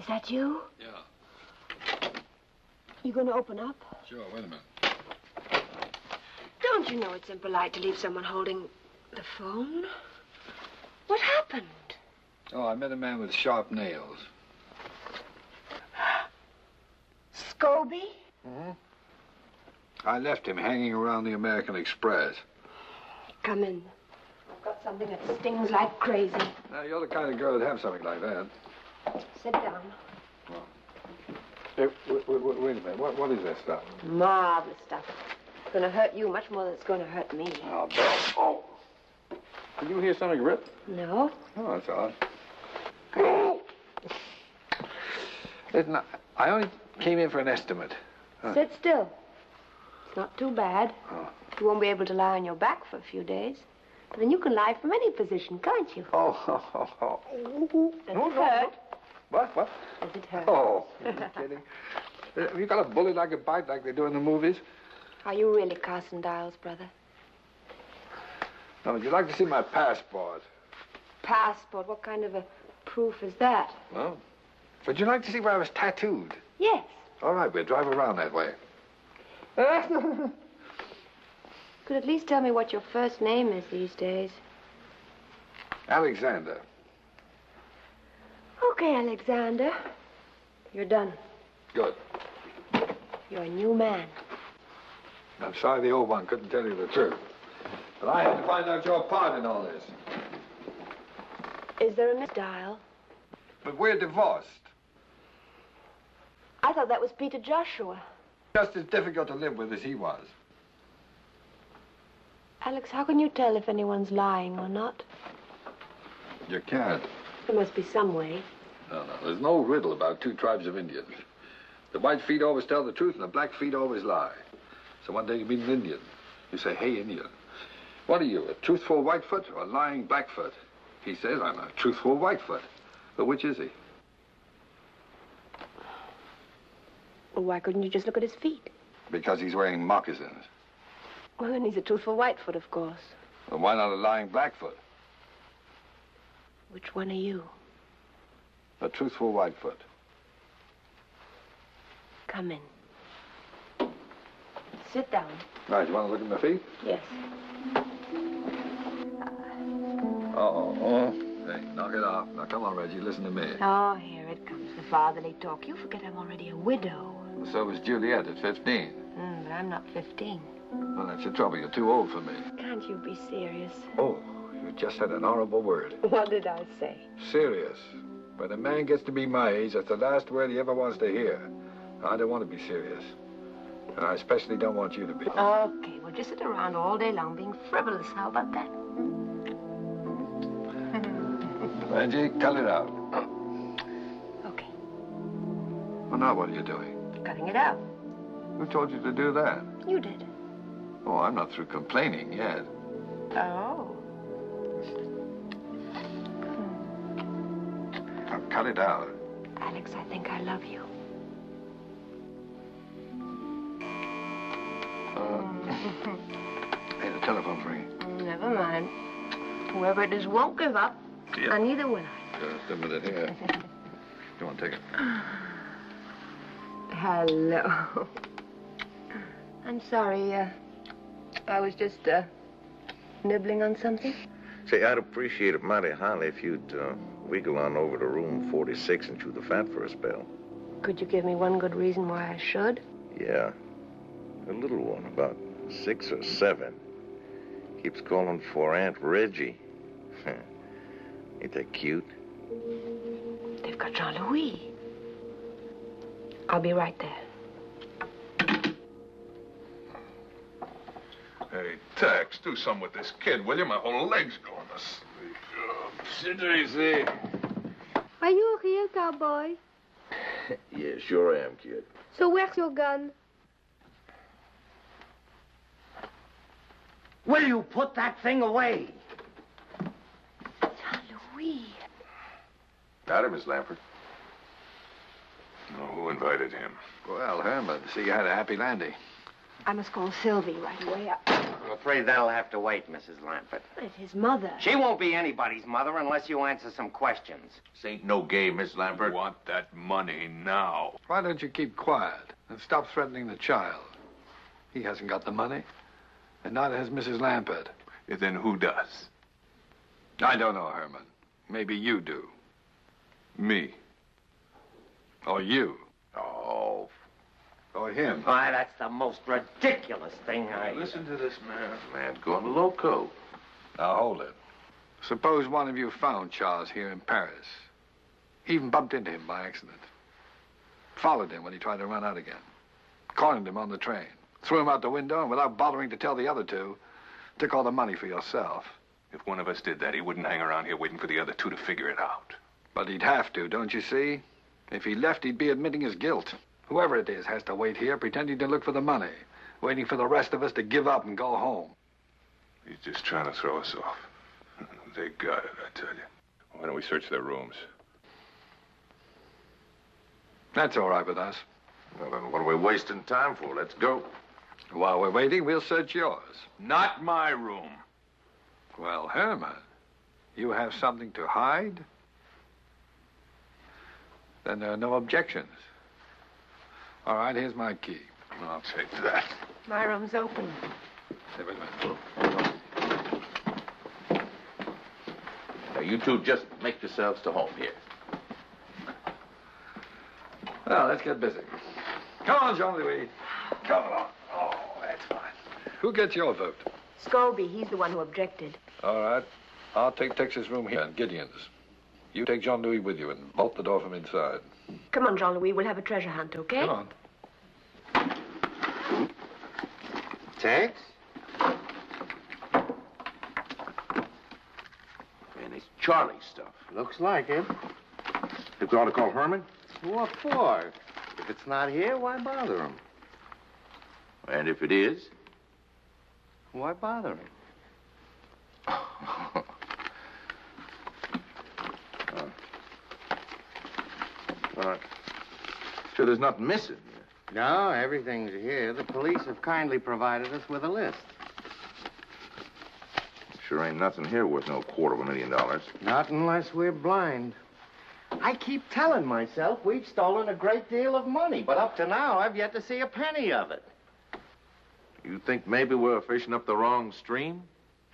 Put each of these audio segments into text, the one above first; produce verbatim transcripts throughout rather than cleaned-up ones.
Is that you? Yeah. You going to open up? Sure, wait a minute. Don't you know it's impolite to leave someone holding the phone? What happened? Oh, I met a man with sharp nails. Scobie? Mm-hmm. I left him hanging around the American Express. Come in. I've got something that stings like crazy. Now, you're the kind of girl that'd have something like that. Sit down. Well, hey, wait, wait, wait, wait a minute. What, what is that stuff? Marvelous stuff. It's going to hurt you much more than it's going to hurt me. Oh, Bill. Oh. Did you hear something rip? No. Oh, that's odd. Listen, I, I only came in for an estimate. Huh. Sit still. It's not too bad. Oh. You won't be able to lie on your back for a few days. But then you can lie from any position, can't you? Oh, oh, oh, oh. Does no, it no, hurt? No. What, what? Does it hurt? Oh, are you kidding? Have you got a bullet I could bite like they do in the movies? Are you really Carson Dials, brother? No, would you like to see my passport? Passport? What kind of a proof is that? Well, would you like to see where I was tattooed? Yes. All right, we'll drive around that way. Could at least tell me what your first name is these days. Alexander. Okay, Alexander. You're done. Good. You're a new man. I'm sorry the old one couldn't tell you the truth. But I had to find out your part in all this. Is there a Miss Dial? But we're divorced. I thought that was Peter Joshua. Just as difficult to live with as he was. Alex, how can you tell if anyone's lying or not? You can't. There must be some way. No, no, there's no riddle about two tribes of Indians. The white feet always tell the truth and the black feet always lie. So one day you meet an Indian. You say, hey, Indian, what are you, a truthful Whitefoot or a lying Blackfoot? He says, I'm a truthful Whitefoot. But which is he? Well, why couldn't you just look at his feet? Because he's wearing moccasins. Well, then he's a truthful Whitefoot, of course. Well, why not a lying Blackfoot? Which one are you? A truthful Whitefoot. Come in. Sit down. Right, you want to look at my feet? Yes. Uh-oh. Oh. Hey, knock it off. Now, come on, Reggie, listen to me. Oh, here it comes, the fatherly talk. You forget I'm already a widow. Well, so was Juliet at fifteen. Mm, but I'm not fifteen. Well, that's the trouble. You're too old for me. Can't you be serious? Oh, you just said an horrible word. What did I say? Serious. When a man gets to be my age, that's the last word he ever wants to hear. I don't want to be serious. And I especially don't want you to be. Okay, we'll just sit around all day long being frivolous. How about that? Reggie, cut it out. Okay. Well, now what are you doing? Cutting it out. Who told you to do that? You did. Oh, I'm not through complaining yet. Oh. Now, cut it out. Alex, I think I love you. Uh, hey, the telephone's ringing. Never mind. Whoever it is won't give up. Yeah. And neither will I. Just a minute here. Come on, take it. Hello. I'm sorry, uh, I was just, uh, nibbling on something. Say, I'd appreciate it mighty highly if you'd, uh, wiggle on over to room forty-six and chew the fat for a spell. Could you give me one good reason why I should? Yeah. A little one, about six or seven. Keeps calling for Aunt Reggie. Ain't that cute? They've got Jean-Louis. I'll be right there. Hey, Tex, do something with this kid, will you? My whole leg's going to sleep. Oh, sit easy. Are you a real cowboy? Yeah, sure I am, kid. So where's your gun? Will you put that thing away? Jean-Louis. Got him, Miss Lampert. Oh, who invited him? Well, Herman, see you had a happy landing. I must call Sylvie right away. afraid that'll have to wait, Missus Lampert. It's his mother. She won't be anybody's mother unless you answer some questions. This ain't no game, Miss I Lambert. want that money now. Why don't you keep quiet and stop threatening the child? He hasn't got the money, and neither has Missus Lampert. Then who does? I don't know, Herman. Maybe you do. Me. Or you. Oh, Or him. Why, that's the most ridiculous thing I... Listen to this man. Man's going loco. Now, hold it. Suppose one of you found Charles here in Paris. Even bumped into him by accident. Followed him when he tried to run out again. Cornered him on the train. Threw him out the window, and without bothering to tell the other two, took all the money for yourself. If one of us did that, he wouldn't hang around here waiting for the other two to figure it out. But he'd have to, don't you see? If he left, he'd be admitting his guilt. Whoever it is has to wait here, pretending to look for the money, waiting for the rest of us to give up and go home. He's just trying to throw us off. They got it, I tell you. Why don't we search their rooms? That's all right with us. well, then what are we wasting time for? Let's go. While we're waiting, we'll search yours. Not my room. Well, Herman, you have something to hide? Then there are no objections. All right, here's my key. I'll take that. My room's open. Hey, wait a minute. Now, you two just make yourselves to home here. Well, let's get busy. Come on, Jean-Louis. Come along. Oh, that's fine. Who gets your vote? Scobie, he's the one who objected. All right. I'll take Texas' room here and Gideon's. You take Jean-Louis with you and bolt the door from inside. Come on, Jean-Louis, we'll have a treasure hunt, okay? Come on. Tex? Man, it's Charlie stuff. Looks like it. You ought to call Herman? What for? If it's not here, why bother him? And if it is? Why bother him? uh. Uh, sure there's nothing missing. No, everything's here. The police have kindly provided us with a list. Sure ain't nothing here worth no quarter of a million dollars. Not unless we're blind. I keep telling myself we've stolen a great deal of money, but up to now, I've yet to see a penny of it. You think maybe we're fishing up the wrong stream?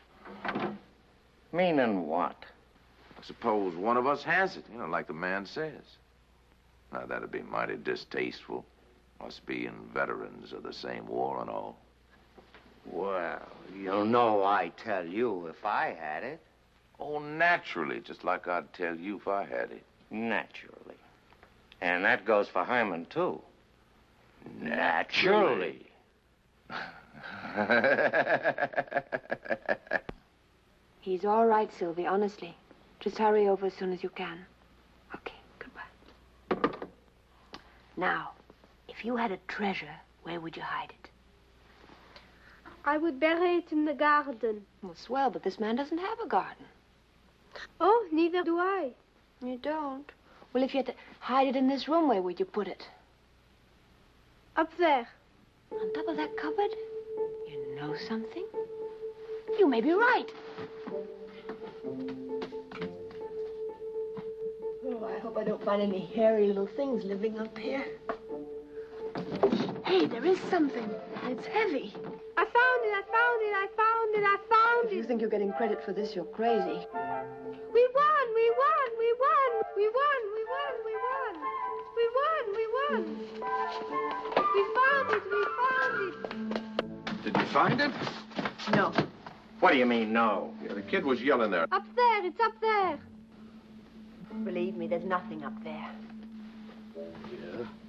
Meaning what? Suppose one of us has it, you know, like the man says. Now, that'd be mighty distasteful. Us being veterans of the same war and all. Well, you'll know I tell you if I had it. Oh, naturally, just like I'd tell you if I had it. Naturally. And that goes for Herman, too. Naturally. He's all right, Sylvie, honestly. Just hurry over as soon as you can. Okay, goodbye. Now, if you had a treasure, where would you hide it? I would bury it in the garden. Well, swell, but this man doesn't have a garden. Oh, neither do I. You don't? Well, if you had to hide it in this room, where would you put it? Up there. On top of that cupboard? You know something? You may be right. Oh, I hope I don't find any hairy little things living up here. Hey, there is something. It's heavy. I found it, I found it, I found it, I found If you it. think you're getting credit for this, you're crazy. We won, we won, we won, we won, we won, we won. We won, we won. We found it, we found it. Did you find it? No. What do you mean, no? Yeah, the kid was yelling there. Up there, it's up there. Believe me, there's nothing up there. Yeah?